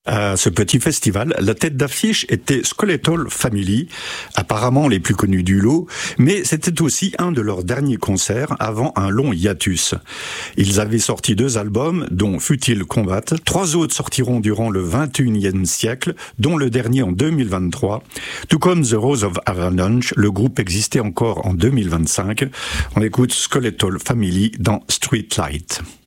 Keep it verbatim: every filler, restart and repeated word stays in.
À ce petit festival, la tête d'affiche était Skeletal Family, apparemment les plus connus du lot, mais c'était aussi un de leurs derniers concerts avant un long hiatus. Ils avaient sorti deux albums, dont Futile Combat. Trois autres sortiront durant le vingt et unième siècle, dont le dernier en deux mille vingt-trois. Tout comme The Rose of Avalanche, le groupe existait encore en deux mille vingt-cinq. On écoute Skeletal Family dans Streetlight.